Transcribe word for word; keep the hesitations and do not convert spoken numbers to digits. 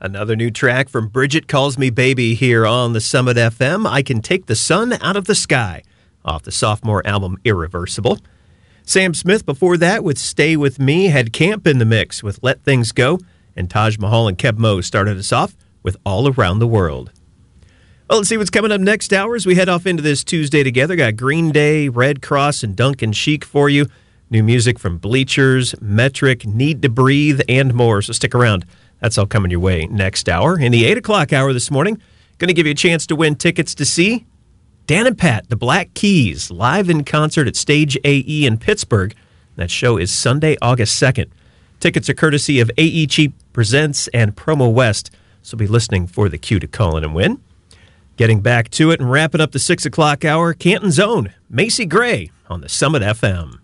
Another new track from Bridget Calls Me Baby here on the Summit F M. I Can Take the Sun Out of the Sky, off the sophomore album Irreversible. Sam Smith before that with Stay With Me had Camp in the mix with Let Things Go, and Taj Mahal and Keb Mo started us off with All Around the World. Well, let's see what's coming up next hour as we head off into this Tuesday together. Got Green Day, Red Cross, and Duncan Sheik for you. New music from Bleachers, Metric, Need to Breathe, and more, so stick around. That's all coming your way next hour. In the eight o'clock hour this morning, going to give you a chance to win tickets to see Dan and Pat, the Black Keys, live in concert at Stage A E in Pittsburgh. That show is Sunday, August second. Tickets are courtesy of A E Cheap Presents and Promo West, so be listening for the cue to call in and win. Getting back to it and wrapping up the six o'clock hour, Canton's own Macy Gray on the Summit F M.